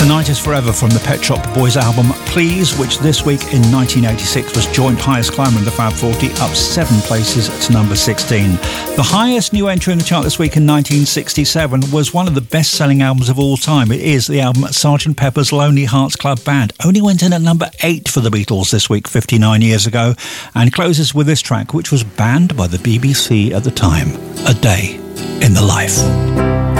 Tonight is Forever from the Pet Shop Boys album Please, which this week in 1986 was joint highest climber in the Fab 40, up 7 places to number 16. The highest new entry in the chart this week in 1967 was one of the best-selling albums of all time. It is the album Sgt. Pepper's Lonely Hearts Club Band. Only went in at number 8 for the Beatles this week, 59 years ago, and closes with this track, which was banned by the BBC at the time, A Day in the Life.